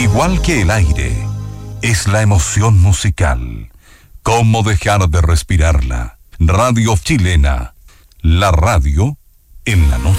igual que el aire, es la emoción musical. ¿Cómo dejar de respirarla? Radio Chilena, la radio en la noche.